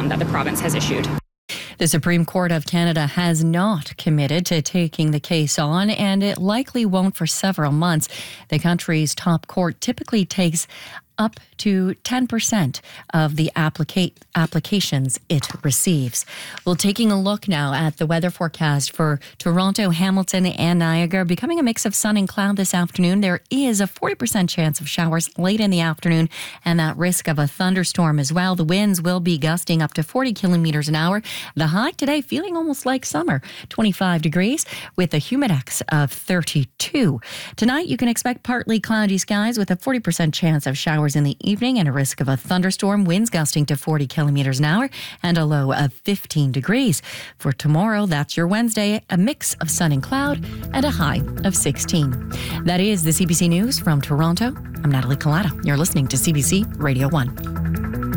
that the province has issued. The Supreme Court of Canada has not committed to taking the case on, and it likely won't for several months. The country's top court typically takes up to 10% of the applications it receives. Well, taking a look now at the weather forecast for Toronto, Hamilton, and Niagara, becoming a mix of sun and cloud this afternoon. There is a 40% chance of showers late in the afternoon and that risk of a thunderstorm as well. The winds will be gusting up to 40 kilometers an hour. The high today feeling almost like summer, 25 degrees with a humidex of 32. Tonight, you can expect partly cloudy skies with a 40% chance of showers in the evening and a risk of a thunderstorm, winds gusting to 40 kilometers an hour and a low of 15 degrees. For tomorrow, that's your Wednesday, a mix of sun and cloud and a high of 16. That is the CBC News from Toronto. I'm Natalie Collada. You're listening to CBC Radio 1.